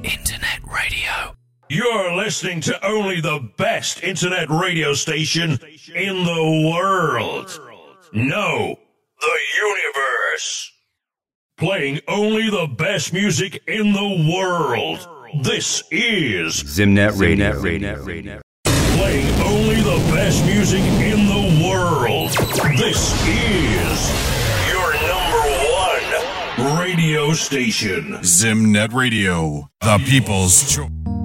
Internet radio. You're listening to only the best internet radio station in the world. No, the universe. Playing only the best music in the world. This is Zimnet Radio. Playing only the best music in the world. This is your number one radio station. Zimnet Radio, the people's choice.